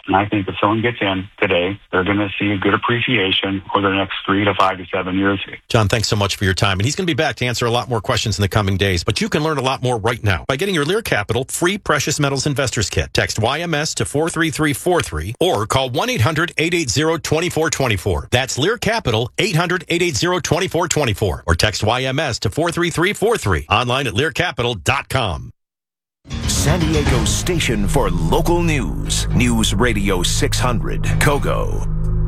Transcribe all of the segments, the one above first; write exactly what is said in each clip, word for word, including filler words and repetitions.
And I think if someone gets in today, they're going to see a good appreciation over the next three to five to seven years. John, thanks so much for your time. And he's going to be back to answer a lot more questions in the coming days. But you can learn a lot more right now by getting your Lear Capital free Precious Metals Investors Kit. Text Y M S to four three three four three or call one eight hundred eight eight zero two four two four. That's Lear Capital, eight hundred eight eight zero two four two four. Or text Y M S to four three three four three. Online at lear capital dot com. San Diego's station for local news. News Radio six hundred, Kogo.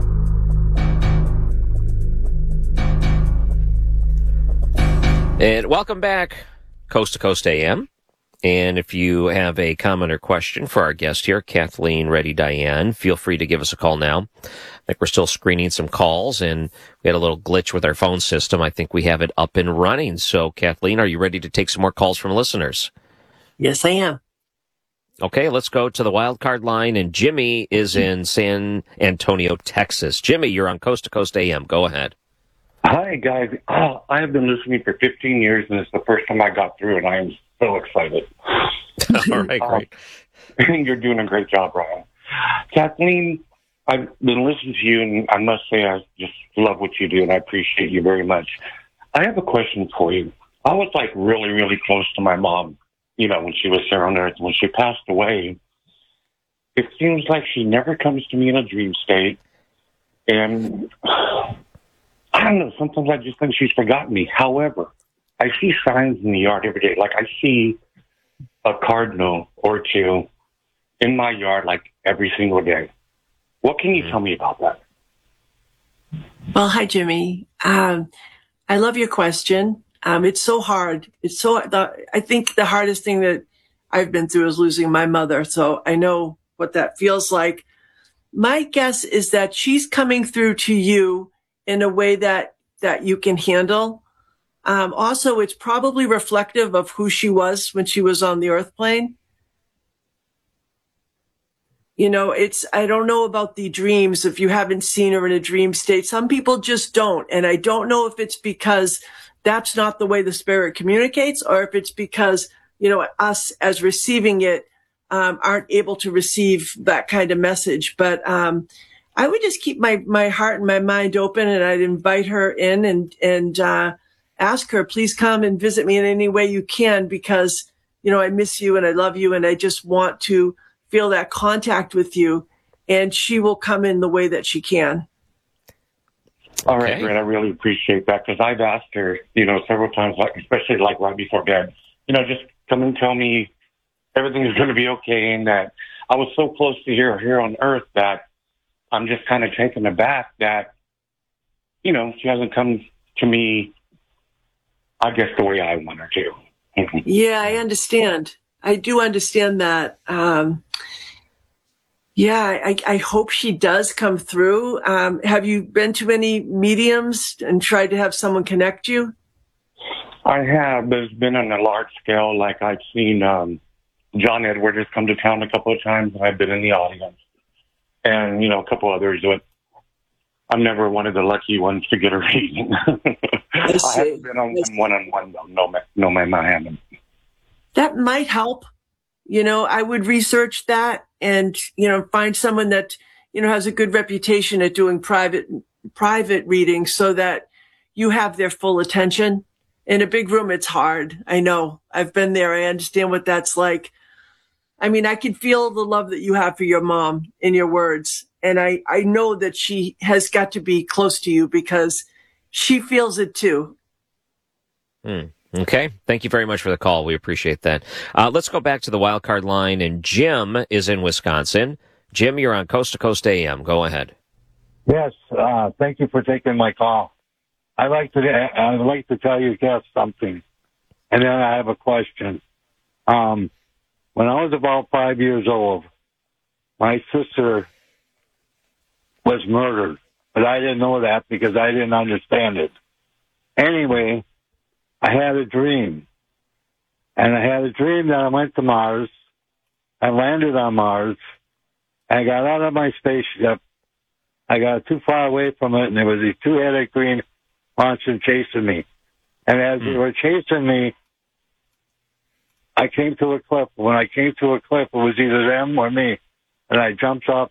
And welcome back, Coast to Coast A M. And if you have a comment or question for our guest here, Kathleen Reddy Diane, feel free to give us a call now. I think we're still screening some calls, and we had a little glitch with our phone system. I think we have it up and running. So, Kathleen, are you ready to take some more calls from listeners? Yes, I am. Okay, let's go to the wild card line, and Jimmy is in San Antonio, Texas. Jimmy, you're on Coast to Coast A M. Go ahead. Hi, guys. Oh, I have been listening for fifteen years, and it's the first time I got through, and I am so excited. All right, great. Um, you're doing a great job, Ryan. Kathleen, I've been listening to you, and I must say I just love what you do, and I appreciate you very much. I have a question for you. I was, like, really, really close to my mom, you know, when she was here on Earth. When she passed away, it seems like she never comes to me in a dream state, and I don't know, sometimes I just think she's forgotten me. However, I see signs in the yard every day. Like I see a cardinal or two in my yard like every single day. What can you tell me about that? Well, hi, Jimmy. Um, I love your question. Um, it's so hard. It's so, the, I think the hardest thing that I've been through is losing my mother. So I know what that feels like. My guess is that she's coming through to you in a way that, that you can handle. Um, also, it's probably reflective of who she was when she was on the earth plane. You know, it's, I don't know about the dreams. If you haven't seen her in a dream state, some people just don't. And I don't know if it's because that's not the way the spirit communicates, or if it's because, you know, us as receiving it, um, aren't able to receive that kind of message. But, um, I would just keep my, my heart and my mind open, and I'd invite her in and, and, uh, ask her, please come and visit me in any way you can, because, you know, I miss you and I love you and I just want to feel that contact with you, and she will come in the way that she can. All right, okay. Great. I really appreciate that, because I've asked her, you know, several times, like especially like right before bed, you know, just come and tell me everything's going to be okay, and that I was so close to her here on Earth that I'm just kind of taken aback that, you know, she hasn't come to me, I guess, the way I want her to. Yeah, I understand. I do understand that. Um, yeah, I, I hope she does come through. Um, have you been to any mediums and tried to have someone connect you? I have, but it's been on a large scale. Like I've seen um, John Edwards has come to town a couple of times, and I've been in the audience. And, you know, a couple others, but I'm never one of the lucky ones to get a reading. I, I haven't been on one-on-one, though. No, no, ma'am, I haven't. That might help. You know, I would research that and, you know, find someone that, you know, has a good reputation at doing private, private readings so that you have their full attention. In a big room, it's hard. I know. I've been there. I understand what that's like. I mean, I can feel the love that you have for your mom in your words. And I, I know that she has got to be close to you because she feels it too. Hmm. Okay. Thank you very much for the call. We appreciate that. Uh, let's go back to the wild card line, and Jim is in Wisconsin. Jim, you're on Coast to Coast A M. Go ahead. Yes. Uh, thank you for taking my call. I'd like to, I'd like to tell you guys something. And then I have a question. Um, When I was about five years old, my sister was murdered, but I didn't know that because I didn't understand it. Anyway, I had a dream, and I had a dream that I went to Mars, I landed on Mars, I got out of my spaceship, I got too far away from it, and there was these two-headed green monsters chasing me. And as they were chasing me, I came to a cliff. When I came to a cliff, it was either them or me. And I jumped off